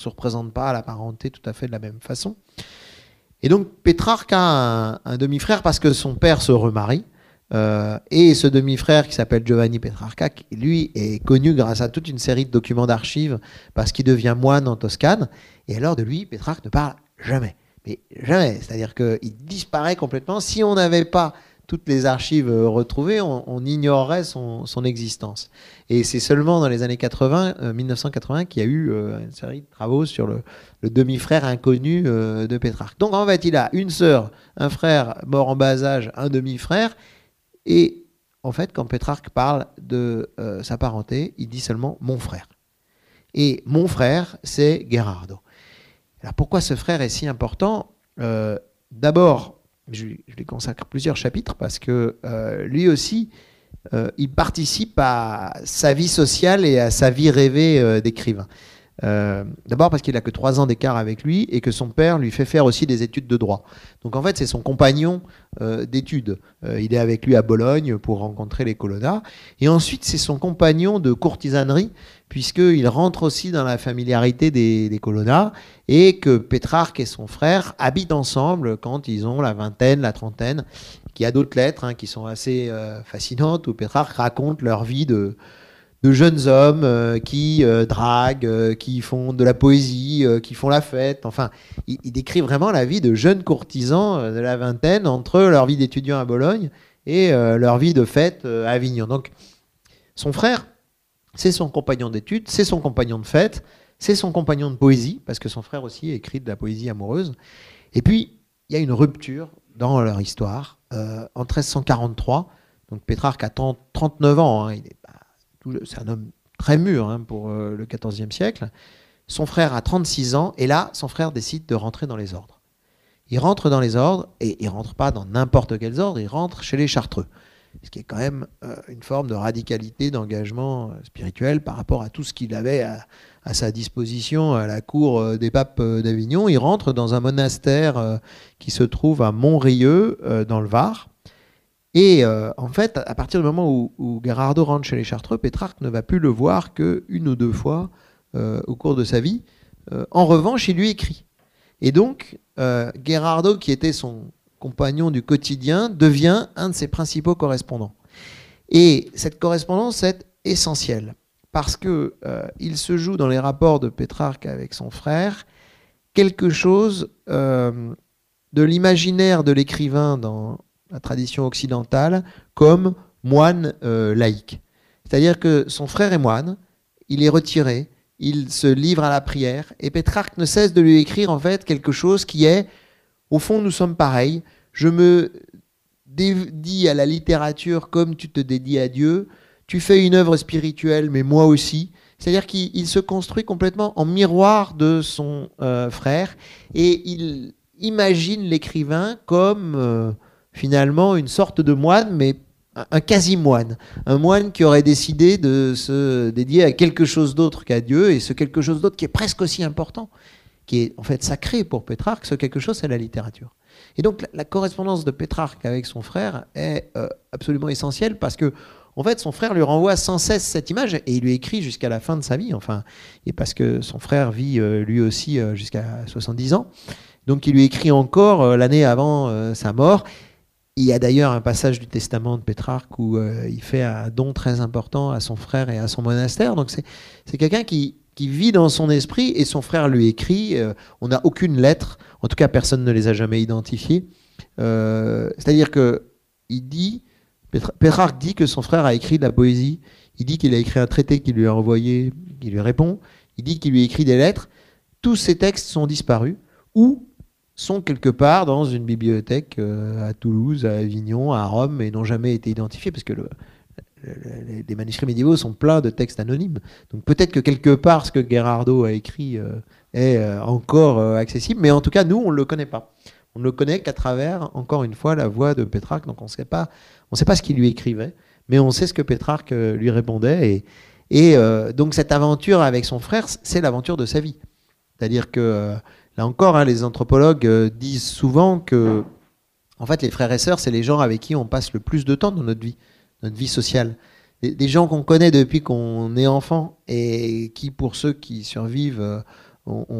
se représente pas la parenté tout à fait de la même façon. Et donc Pétrarque a un demi-frère parce que son père se remarie. Et ce demi-frère qui s'appelle Giovanni Petrarca, qui, lui, est connu grâce à toute une série de documents d'archives parce qu'il devient moine en Toscane. Et alors de lui, Pétrarque ne parle jamais. Mais jamais. C'est-à-dire qu'il disparaît complètement. Si on n'avait pas toutes les archives retrouvées, on ignorerait son existence. Et c'est seulement dans les années 80, 1980, qu'il y a eu une série de travaux sur le demi-frère inconnu de Pétrarque. Donc en fait, il a une sœur, un frère mort en bas âge, un demi-frère. Et en fait, quand Pétrarque parle de sa parenté, il dit seulement mon frère. Et mon frère, c'est Gherardo. Alors pourquoi ce frère est si important? D'abord, je lui consacre plusieurs chapitres parce que lui aussi, il participe à sa vie sociale et à sa vie rêvée d'écrivain. D'abord parce qu'il n'a que 3 ans d'écart avec lui et que son père lui fait faire aussi des études de droit. Donc en fait, c'est son compagnon d'études. Il est avec lui à Bologne pour rencontrer les colonna. Et ensuite, c'est son compagnon de courtisanerie, puisqu'il rentre aussi dans la familiarité des colonna et que Pétrarque et son frère habitent ensemble quand ils ont la vingtaine, la trentaine. Il y a d'autres lettres qui sont assez fascinantes où Pétrarque raconte leur vie de jeunes hommes qui draguent, qui font de la poésie, qui font la fête. Enfin, il décrit vraiment la vie de jeunes courtisans de la vingtaine entre leur vie d'étudiant à Bologne et leur vie de fête à Avignon. Donc, son frère, c'est son compagnon d'études, c'est son compagnon de fête, c'est son compagnon de poésie, parce que son frère aussi écrit de la poésie amoureuse. Et puis, il y a une rupture dans leur histoire. En 1343, donc Pétrarque a 39 ans, il est c'est un homme très mûr pour le XIVe siècle. Son frère a 36 ans, et là, son frère décide de rentrer dans les ordres. Il rentre dans les ordres, et il ne rentre pas dans n'importe quels ordres, il rentre chez les Chartreux. Ce qui est quand même une forme de radicalité, d'engagement spirituel par rapport à tout ce qu'il avait à sa disposition à la cour des papes d'Avignon. Il rentre dans un monastère qui se trouve à Montrieux, dans le Var. Et en fait, à partir du moment où Gherardo rentre chez les Chartreux, Pétrarque ne va plus le voir qu'une ou deux fois au cours de sa vie. En revanche, il lui écrit. Et donc, Gherardo, qui était son compagnon du quotidien, devient un de ses principaux correspondants. Et cette correspondance est essentielle, parce qu'il se joue dans les rapports de Pétrarque avec son frère quelque chose de l'imaginaire de l'écrivain dans la tradition occidentale comme moine laïque. C'est-à-dire que son frère est moine, il est retiré, il se livre à la prière, et Pétrarque ne cesse de lui écrire en fait quelque chose qui est, au fond, nous sommes pareils, je me dédie à la littérature comme tu te dédies à Dieu, tu fais une œuvre spirituelle, mais moi aussi. C'est-à-dire qu'il se construit complètement en miroir de son frère, et il imagine l'écrivain comme finalement une sorte de moine, mais un quasi-moine. Un moine qui aurait décidé de se dédier à quelque chose d'autre qu'à Dieu, et ce quelque chose d'autre qui est presque aussi important, qui est en fait sacré pour Pétrarque, ce quelque chose, c'est la littérature. Et donc la correspondance de Pétrarque avec son frère est absolument essentielle, parce que en fait, son frère lui renvoie sans cesse cette image, et il lui écrit jusqu'à la fin de sa vie, enfin, et parce que son frère vit lui aussi jusqu'à 70 ans, donc il lui écrit encore l'année avant sa mort. Il y a d'ailleurs un passage du testament de Pétrarque où il fait un don très important à son frère et à son monastère. Donc c'est quelqu'un qui vit dans son esprit, et son frère lui écrit. On n'a aucune lettre, en tout cas personne ne les a jamais identifiées. C'est-à-dire que Pétrarque dit que son frère a écrit de la poésie. Il dit qu'il a écrit un traité qu'il lui a envoyé, qui lui répond. Il dit qu'il lui écrit des lettres. Tous ces textes sont disparus, ou sont quelque part dans une bibliothèque à Toulouse, à Avignon, à Rome, et n'ont jamais été identifiés, parce que les manuscrits médiévaux sont pleins de textes anonymes. Donc peut-être que quelque part ce que Gherardo a écrit est encore accessible, mais en tout cas, nous, on ne le connaît pas. On ne le connaît qu'à travers, encore une fois, la voix de Pétrarque. Donc on ne sait pas ce qu'il lui écrivait, mais on sait ce que Pétrarque lui répondait. Et donc cette aventure avec son frère, c'est l'aventure de sa vie. C'est-à-dire que là encore, les anthropologues disent souvent que, en fait, les frères et sœurs, c'est les gens avec qui on passe le plus de temps dans notre vie sociale. Des gens qu'on connaît depuis qu'on est enfant, et qui, pour ceux qui survivent on